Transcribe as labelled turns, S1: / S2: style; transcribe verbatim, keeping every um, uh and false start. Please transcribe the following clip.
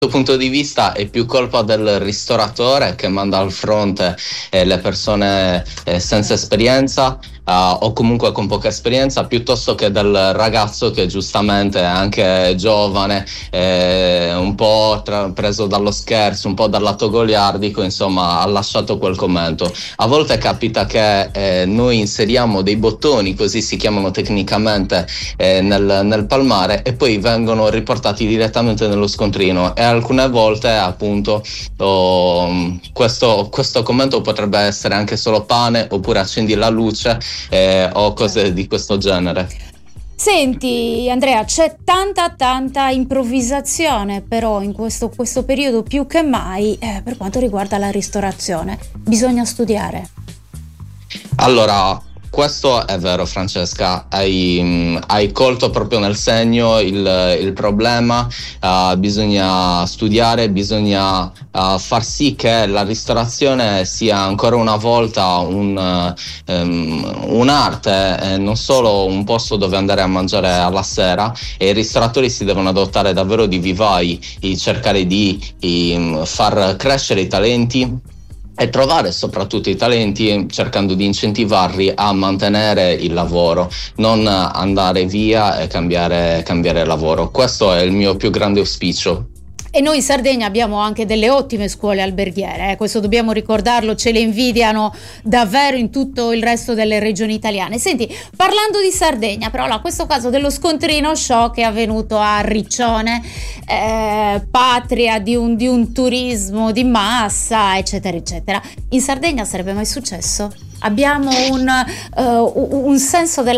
S1: punto di vista è più colpa del ristoratore che manda al fronte eh, le persone eh, senza esperienza uh, o comunque con poca esperienza, piuttosto che del ragazzo che giustamente è anche giovane, eh, un po' tra- preso dallo scherzo, un po' dal lato goliardico, insomma ha lasciato quel commento. A volte capita che eh, noi inseriamo dei bottoni, così si chiamano tecnicamente, eh, nel, nel palmare, e poi vengono riportati direttamente nello scontrino, e alcune volte appunto oh, questo, questo commento potrebbe essere anche solo pane, oppure accendi la luce, eh, o cose di questo genere.
S2: Senti Andrea, c'è tanta tanta improvvisazione però in questo, questo periodo più che mai eh, per quanto riguarda la ristorazione. Bisogna studiare.
S1: Allora, questo è vero, Francesca, hai, hai colto proprio nel segno il, il problema. Uh, bisogna studiare, bisogna uh, far sì che la ristorazione sia ancora una volta un, uh, um, un'arte, eh, non solo un posto dove andare a mangiare alla sera, e i ristoratori si devono adottare davvero di vivai, di cercare di, di far crescere i talenti e trovare soprattutto i talenti, cercando di incentivarli a mantenere il lavoro, non andare via e cambiare, cambiare lavoro. Questo è il mio più grande auspicio.
S2: E noi in Sardegna abbiamo anche delle ottime scuole alberghiere, eh? Questo dobbiamo ricordarlo, ce le invidiano davvero in tutto il resto delle regioni italiane. Senti, parlando di Sardegna, però là, questo caso dello scontrino show che è avvenuto a Riccione, eh, patria di un, di un turismo di massa, eccetera, eccetera. In Sardegna sarebbe mai successo? Abbiamo un, uh, un senso della